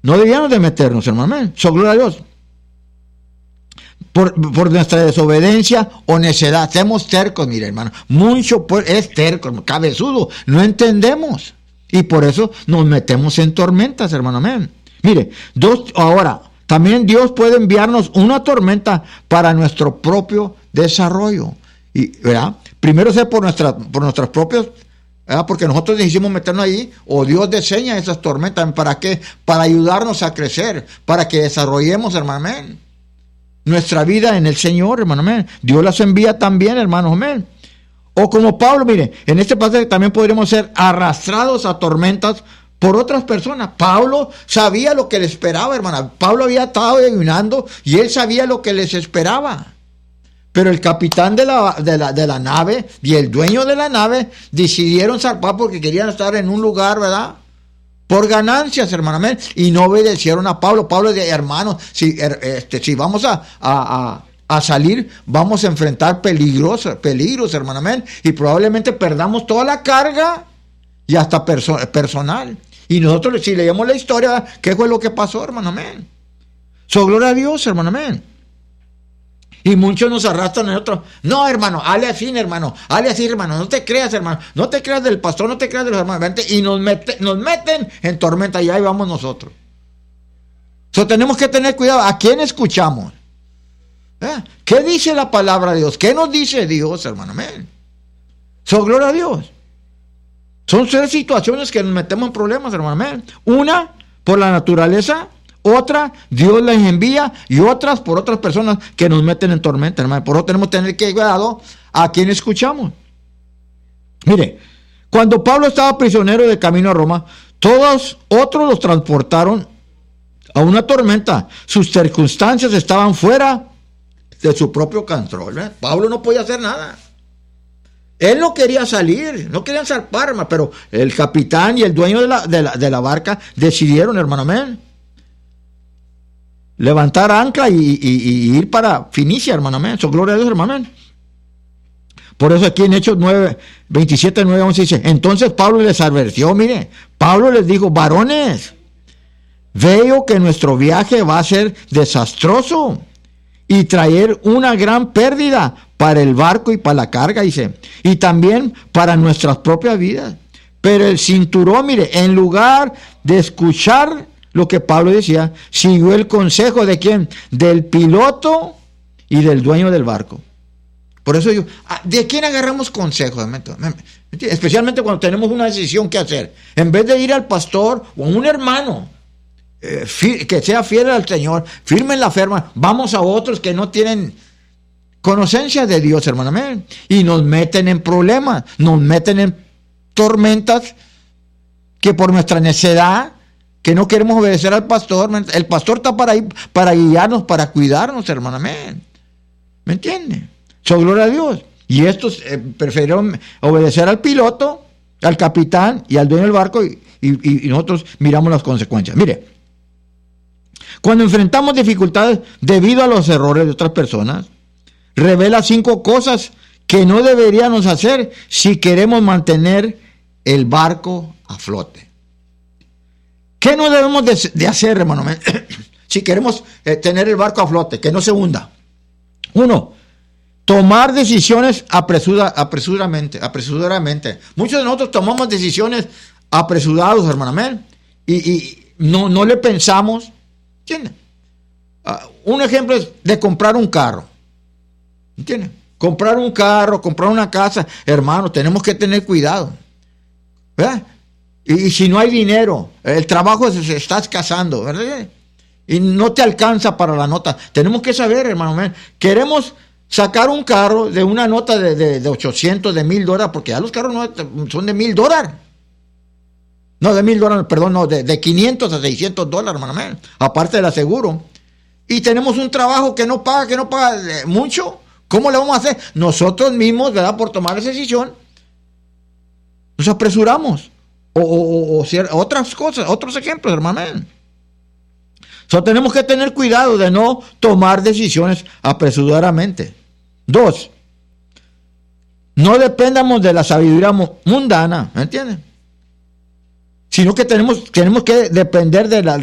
No debíamos de meternos, hermano. Gloria a Dios. Por nuestra desobediencia o necedad. Somos tercos, mire, hermano. Mucho es terco, cabezudo. No entendemos. Y por eso nos metemos en tormentas, hermano. Amén. Mire, ahora, también Dios puede enviarnos una tormenta para nuestro propio desarrollo. Y, ¿verdad? Primero sea por nuestras propias, ¿verdad? Porque nosotros decidimos meternos ahí, o Dios diseña esas tormentas. ¿Para qué? Para ayudarnos a crecer, para que desarrollemos, hermano, amén, nuestra vida en el Señor, hermano, amén. Dios las envía también, hermano, amén. O como Pablo, mire, en este pasaje también podríamos ser arrastrados a tormentas por otras personas. Pablo sabía lo que le esperaba, hermana. Pablo había estado ayunando y él sabía lo que les esperaba. Pero el capitán de la nave y el dueño de la nave decidieron zarpar porque querían estar en un lugar, ¿verdad?, por ganancias, hermano, amén. Y no obedecieron a Pablo. Pablo dice, hermano, si vamos a salir, vamos a enfrentar peligros, hermano, amén. Y probablemente perdamos toda la carga y hasta personal. Y nosotros, si leemos la historia, ¿qué fue lo que pasó, hermano, amén? Gloria a Dios, hermano, amén. Y muchos nos arrastran en otro. No, hermano, hale así, hermano. Hale así, hermano. No te creas, hermano. No te creas del pastor, no te creas de los hermanos. Y nos meten en tormenta y ahí vamos nosotros. Tenemos que tener cuidado. ¿A quién escuchamos? ¿Qué dice la palabra de Dios? ¿Qué nos dice Dios, hermano? Amén. Gloria a Dios. Son 3 situaciones que nos metemos en problemas, hermano. Amén. Una, por la naturaleza. Otra, Dios las envía, y otras por otras personas que nos meten en tormenta, hermano. Por eso tenemos que tener cuidado a quién escuchamos. Mire, cuando Pablo estaba prisionero de camino a Roma, todos otros los transportaron a una tormenta. Sus circunstancias estaban fuera de su propio control, ¿verdad? Pablo no podía hacer nada. Él no quería salir, no querían zarpar, hermano, pero el capitán y el dueño de la barca decidieron, hermano, amén, levantar ancla y ir para Finicia, hermano, amén. Gloria a Dios, hermano, amén. Por eso aquí en Hechos 27, 9, 11 dice, entonces Pablo les advirtió, mire, Pablo les dijo, varones, veo que nuestro viaje va a ser desastroso y traer una gran pérdida para el barco y para la carga, dice, y también para nuestras propias vidas. Pero el cinturón, mire, en lugar de escuchar lo que Pablo decía, siguió el consejo de quién, del piloto y del dueño del barco. Por eso yo, ¿de quién agarramos consejos? Especialmente cuando tenemos una decisión que hacer. En vez de ir al pastor o a un hermano que sea fiel al Señor, firme en la ferma, vamos a otros que no tienen conocencia de Dios, hermano, amén. Y nos meten en problemas, nos meten en tormentas que por nuestra necedad, que no queremos obedecer al pastor. El pastor está para ir, para guiarnos, para cuidarnos, hermano, amén. ¿Me entiende? Gloria a Dios. Y estos prefirieron obedecer al piloto, al capitán y al dueño del barco, y nosotros miramos las consecuencias. Mire, cuando enfrentamos dificultades debido a los errores de otras personas, revela 5 cosas que no deberíamos hacer si queremos mantener el barco a flote. ¿Qué no debemos de hacer, hermano? Si queremos tener el barco a flote, que no se hunda. 1, tomar decisiones apresuradamente. Muchos de nosotros tomamos decisiones apresurados, hermano, amén. Y no le pensamos. ¿Entienden? Un ejemplo es de comprar un carro. ¿Entienden? Comprar un carro, comprar una casa. Hermano, tenemos que tener cuidado. ¿Verdad? Y si no hay dinero, el trabajo se está escasando, ¿verdad? Y no te alcanza para la nota. Tenemos que saber, hermano, queremos sacar un carro de una nota de 800, de $1,000, porque ya los carros no son de $1,000. No, de $1,000, perdón, no, de 500 a $600, hermano, aparte del aseguro. Y tenemos un trabajo que no paga mucho. ¿Cómo le vamos a hacer? Nosotros mismos, ¿verdad? Por tomar esa decisión, nos apresuramos. O otras cosas, otros ejemplos, hermano. Tenemos que tener cuidado de no tomar decisiones apresuradamente. 2, no dependamos de la sabiduría mundana, ¿me entienden? Sino que tenemos que depender de la